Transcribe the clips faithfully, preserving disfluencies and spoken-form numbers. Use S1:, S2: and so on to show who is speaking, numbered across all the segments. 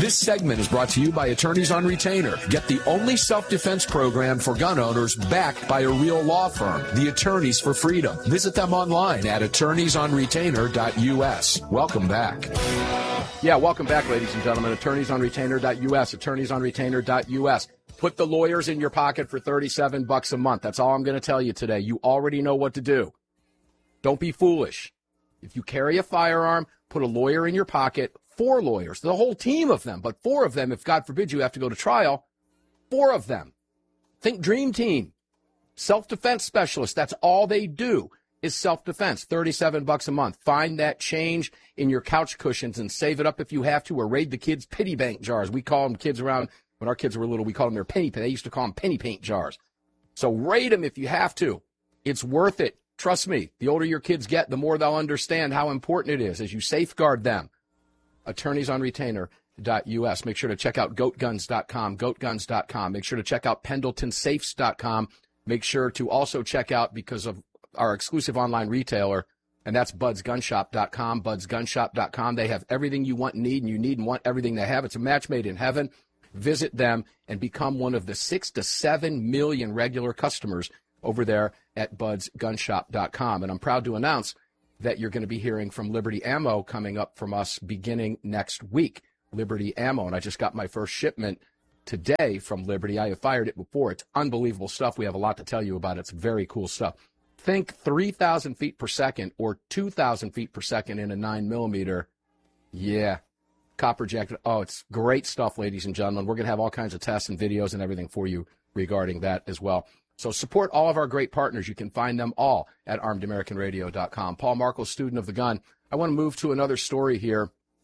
S1: This segment is brought to you by Attorneys on Retainer. Get the only self-defense program for gun owners backed by a real law firm, the Attorneys for Freedom. Visit them online at attorneys on retainer dot U S. Welcome back.
S2: Yeah, welcome back, ladies and gentlemen. attorneys on retainer dot U S, attorneys on retainer dot U S. Put the lawyers in your pocket for thirty-seven bucks a month. That's all I'm going to tell you today. You already know what to do. Don't be foolish. If you carry a firearm, put a lawyer in your pocket. Four lawyers, the whole team of them, but four of them, if God forbid you have to go to trial, four of them. Think Dream Team, self-defense specialists. That's all they do is self-defense, thirty-seven bucks a month. Find that change in your couch cushions and save it up if you have to, or raid the kids' pity bank jars. We call them kids around, when our kids were little, we called them their penny, they used to call them penny paint jars. So raid them if you have to. It's worth it. Trust me, the older your kids get, the more they'll understand how important it is as you safeguard them. attorneys on retainer dot U S. Make sure to check out goat guns dot com, goat guns dot com. Make sure to check out pendleton safes dot com. Make sure to also check out, because of our exclusive online retailer, and that's buds gun shop dot com, buds gun shop dot com. They have everything you want and need, and you need and want everything they have. It's a match made in heaven. Visit them and become one of the six to seven million regular customers over there at buds gun shop dot com. And I'm proud to announce that you're going to be hearing from Liberty Ammo coming up from us beginning next week. Liberty Ammo, and I just got my first shipment today from Liberty. I have fired it before. It's unbelievable stuff. We have a lot to tell you about it. It's very cool stuff. Think three thousand feet per second or two thousand feet per second in a nine millimeter. Yeah, copper jacket. Oh, it's great stuff, ladies and gentlemen. We're going to have all kinds of tests and videos and everything for you regarding that as well. So support all of our great partners. You can find them all at armed american radio dot com. Paul Markel, student of the gun. I want to move to another story here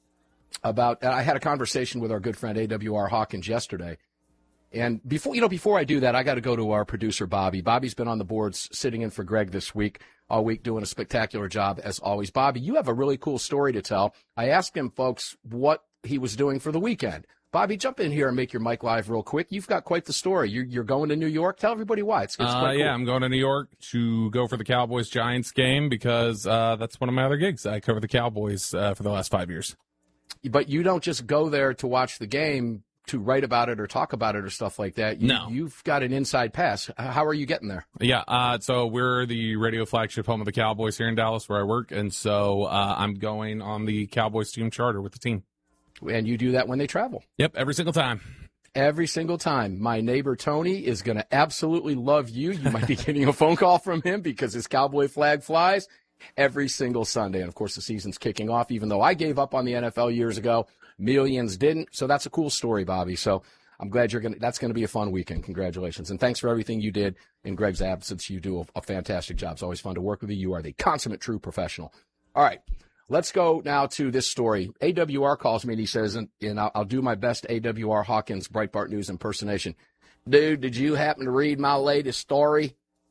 S2: about, I had a conversation with our good friend A W R Hawkins yesterday. And before, you know, before I do that, I got to go to our producer, Bobby. Bobby's been on the boards sitting in for Greg this week, all week, doing a spectacular job as always. Bobby, you have a really cool story to tell. I asked him, folks, what he was doing for the weekend. Bobby, jump in here and make your mic live real quick. You've got quite the story. You're, you're going to New York. Tell everybody why. It's, it's
S3: uh,
S2: quite cool.
S3: Yeah, I'm going to New York to go for the Cowboys-Giants game because uh, that's one of my other gigs. I cover the Cowboys uh, for the last five years.
S2: But you don't just go there to watch the game, to write about it or talk about it or stuff like that. You,
S3: no.
S2: You've got an inside pass. How are you getting there?
S3: Yeah, uh, so we're the radio flagship home of the Cowboys here in Dallas where I work, and so uh, I'm going on the Cowboys team charter with the team.
S2: And you do that when they travel?
S3: Yep, every single time.
S2: Every single time. My neighbor Tony is going to absolutely love you. You might be getting a phone call from him because his Cowboy flag flies every single Sunday. And, of course, the season's kicking off. Even though I gave up on the N F L years ago, millions didn't. So that's a cool story, Bobby. So I'm glad you're going to – that's going to be a fun weekend. Congratulations. And thanks for everything you did in Greg's absence. You do a, a fantastic job. It's always fun to work with you. You are the consummate true professional. All right. Let's go now to this story. A W R calls me and he says, and, and I'll, I'll do my best A W R Hawkins Breitbart News impersonation. Dude, did you happen to read my latest story?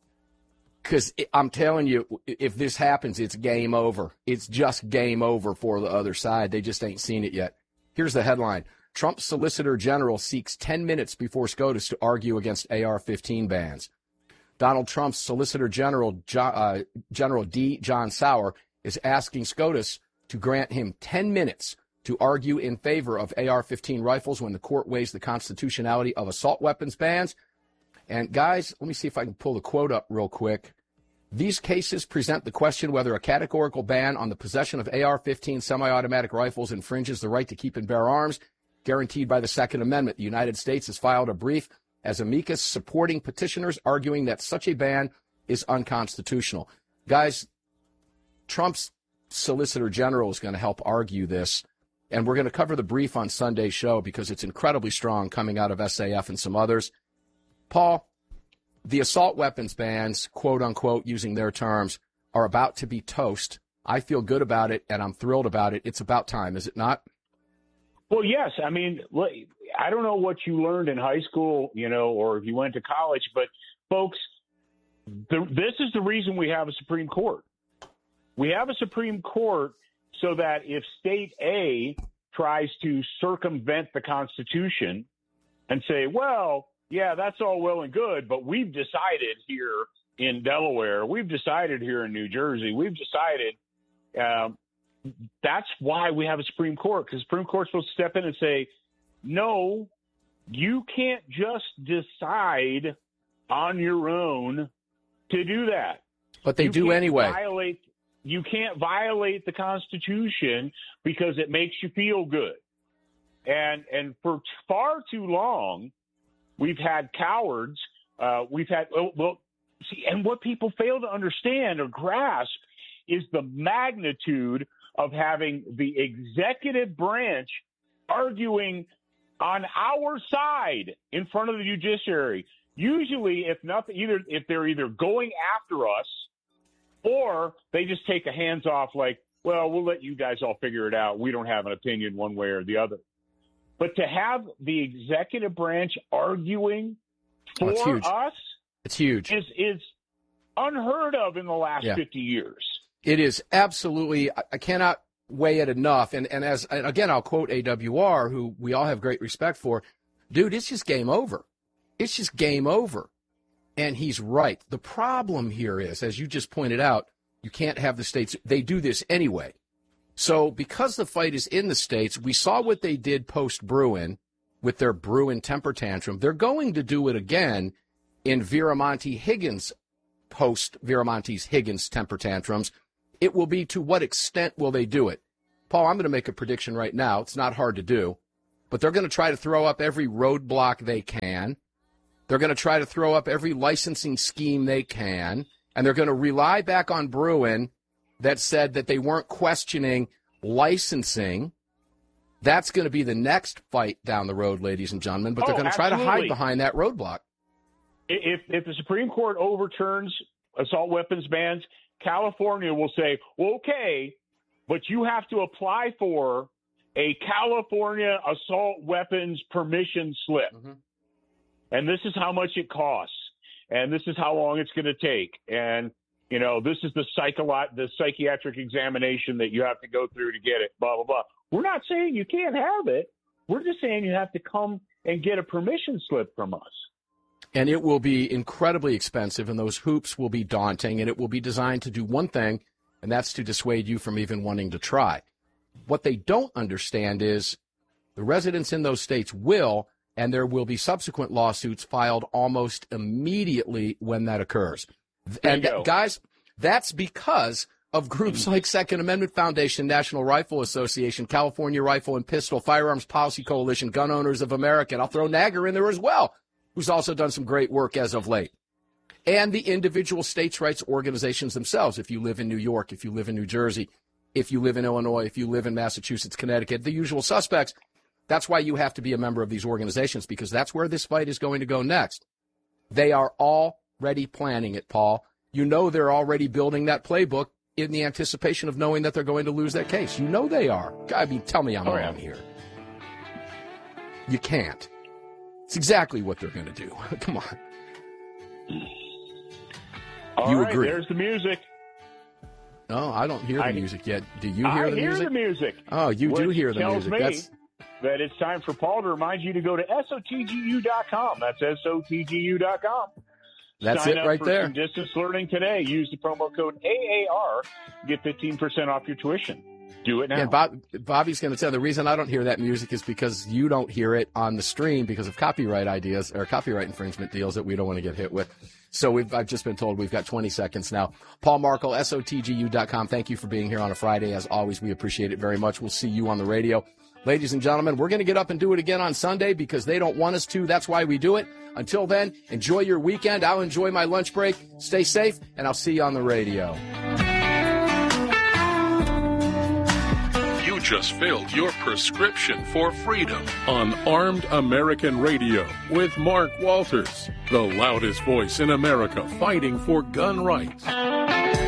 S2: Because I'm telling you, if this happens, it's game over. It's just game over for the other side. They just ain't seen it yet. Here's the headline. Trump's Solicitor General seeks ten minutes before SCOTUS to argue against A R fifteen bans. Donald Trump's Solicitor General, uh, General D. John Sauer, is asking SCOTUS to grant him ten minutes to argue in favor of A R fifteen rifles when the court weighs the constitutionality of assault weapons bans. And, guys, let me see if I can pull the quote up real quick. These cases present the question whether a categorical ban on the possession of A R fifteen semi-automatic rifles infringes the right to keep and bear arms guaranteed by the Second Amendment. The United States has filed a brief as amicus supporting petitioners arguing that such a ban is unconstitutional. Guys, Trump's Solicitor General is going to help argue this, and we're going to cover the brief on Sunday's show because it's incredibly strong coming out of S A F and some others. Paul, the assault weapons bans, quote unquote, using their terms, are about to be toast. I feel good about it, and I'm thrilled about it. It's about time, is it not?
S4: Well, yes. I mean, I don't know what you learned in high school, you know, or if you went to college, but folks, the, this is the reason we have a Supreme Court. We have a Supreme Court so that if State A tries to circumvent the Constitution and say, well, yeah, that's all well and good, but we've decided here in Delaware, we've decided here in New Jersey, we've decided um, that's why we have a Supreme Court, because the Supreme Court's supposed to step in and say, no, you can't just decide on your own to do that.
S2: But they
S4: you
S2: do
S4: can't
S2: anyway.
S4: Violate, you can't violate the Constitution because it makes you feel good. And and for far too long, we've had cowards. Uh, we've had well, well, see, and what people fail to understand or grasp is the magnitude of having the executive branch arguing on our side in front of the judiciary. Usually, if nothing, either if they're either going after us or they just take a hands off, like, well, we'll let you guys all figure it out. We don't have an opinion one way or the other. But to have the executive branch arguing for
S2: oh, it's
S4: us,
S2: it's huge.
S4: Is is unheard of in the last
S2: yeah.
S4: fifty years.
S2: It is absolutely. I cannot weigh it enough. And and as and again, I'll quote A W R, who we all have great respect for. Dude, it's just game over. It's just game over. And he's right. The problem here is, as you just pointed out, you can't have the states. They do this anyway. So because the fight is in the states, we saw what they did post-Bruen with their Bruen temper tantrum. They're going to do it again in Viramonte Higgins post-Viramonte's Higgins temper tantrums. It will be to what extent will they do it? Paul, I'm going to make a prediction right now. It's not hard to do. But they're going to try to throw up every roadblock they can. They're going to try to throw up every licensing scheme they can. And they're going to rely back on Bruen that said that they weren't questioning licensing. That's going to be the next fight down the road, ladies and gentlemen. But they're
S4: oh,
S2: going to try
S4: absolutely.
S2: to hide behind that roadblock.
S4: If if the Supreme Court overturns assault weapons bans, California will say, well, okay, but you have to apply for a California assault weapons permission slip. Mm-hmm. And this is how much it costs. And this is how long it's going to take. And, you know, this is the psycholo- the psychiatric examination that you have to go through to get it, blah, blah, blah. We're not saying you can't have it. We're just saying you have to come and get a permission slip from us.
S2: And it will be incredibly expensive, and those hoops will be daunting, and it will be designed to do one thing, and that's to dissuade you from even wanting to try. What they don't understand is the residents in those states will, and there will be subsequent lawsuits filed almost immediately when that occurs. And guys, that's because of groups like Second Amendment Foundation, National Rifle Association, California Rifle and Pistol, Firearms Policy Coalition, Gun Owners of America, and I'll throw Nagar in there as well, who's also done some great work as of late. And the individual states' rights organizations themselves. If you live in New York, if you live in New Jersey, if you live in Illinois, if you live in Massachusetts, Connecticut, the usual suspects. That's why you have to be a member of these organizations, because that's where this fight is going to go next. They are already planning it, Paul. You know they're already building that playbook in the anticipation of knowing that they're going to lose that case. You know they are. I mean, tell me I'm
S4: oh,
S2: wrong
S4: yeah.
S2: here. You can't. It's exactly what they're going to do. Come on.
S4: All
S2: you
S4: right,
S2: agree.
S4: There's the music.
S2: No, I don't hear the
S4: I,
S2: music yet. Do you hear
S4: I
S2: the
S4: hear
S2: music?
S4: the music.
S2: Oh, you do
S4: which
S2: hear the
S4: tells
S2: music.
S4: Me
S2: That's
S4: that it's time for Paul to remind you to go to S O T G U dot com. That's S O T G U dot com.
S2: That's
S4: Sign
S2: it
S4: up
S2: right
S4: for
S2: there.
S4: Some distance learning today. Use the promo code A A R. Get fifteen percent off your tuition. Do it now.
S2: And Bob, Bobby's going to tell the reason I don't hear that music is because you don't hear it on the stream because of copyright ideas or copyright infringement deals that we don't want to get hit with. So we've, I've just been told we've got twenty seconds now. Paul Markel, S O T G U dot com. Thank you for being here on a Friday. As always, we appreciate it very much. We'll see you on the radio. Ladies and gentlemen, we're going to get up and do it again on Sunday because they don't want us to. That's why we do it. Until then, enjoy your weekend. I'll enjoy my lunch break. Stay safe, and I'll see you on the radio.
S5: You just filled your prescription for freedom on Armed American Radio with Mark Walters, the loudest voice in America fighting for gun rights.